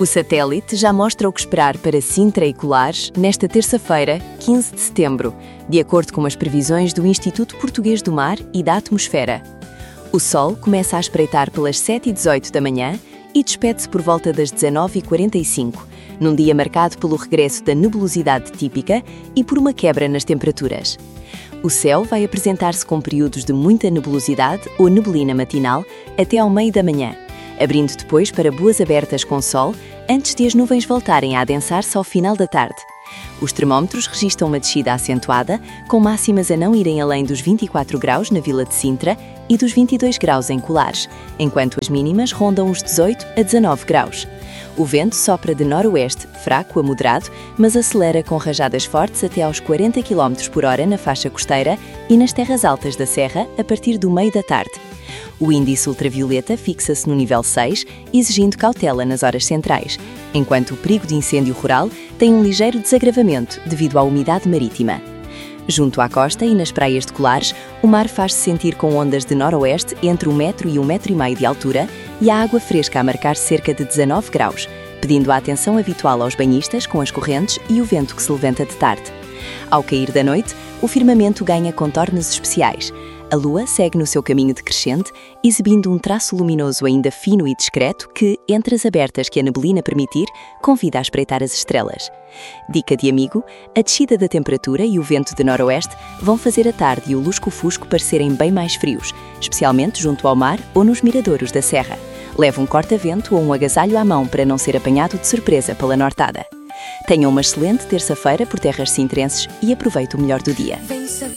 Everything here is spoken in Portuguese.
O satélite já mostra o que esperar para Sintra e Colares nesta terça-feira, 15 de setembro, de acordo com as previsões do Instituto Português do Mar e da Atmosfera. O Sol começa a espreitar pelas 7h18 da manhã e despede-se por volta das 19h45, num dia marcado pelo regresso da nebulosidade típica e por uma quebra nas temperaturas. O céu vai apresentar-se com períodos de muita nebulosidade ou neblina matinal até ao meio da manhã, abrindo depois para boas abertas com sol, antes de as nuvens voltarem a adensar-se ao final da tarde. Os termómetros registram uma descida acentuada, com máximas a não irem além dos 24 graus na Vila de Sintra e dos 22 graus em Colares, enquanto as mínimas rondam os 18 a 19 graus. O vento sopra de noroeste, fraco a moderado, mas acelera com rajadas fortes até aos 40 km por hora na faixa costeira e nas terras altas da Serra a partir do meio da tarde. O índice ultravioleta fixa-se no nível 6, exigindo cautela nas horas centrais, enquanto o perigo de incêndio rural tem um ligeiro desagravamento devido à umidade marítima. Junto à costa e nas praias de Colares, o mar faz-se sentir com ondas de noroeste entre 1 metro e 1,5 metro de altura e a água fresca a marcar cerca de 19 graus, pedindo a atenção habitual aos banhistas com as correntes e o vento que se levanta de tarde. Ao cair da noite, o firmamento ganha contornos especiais. A lua segue no seu caminho decrescente, exibindo um traço luminoso ainda fino e discreto que, entre as abertas que a neblina permitir, convida a espreitar as estrelas. Dica de amigo: a descida da temperatura e o vento de noroeste vão fazer a tarde e o lusco-fusco parecerem bem mais frios, especialmente junto ao mar ou nos miradouros da serra. Leve um corta-vento ou um agasalho à mão para não ser apanhado de surpresa pela nortada. Tenham uma excelente terça-feira por terras sintrenses e aproveite o melhor do dia.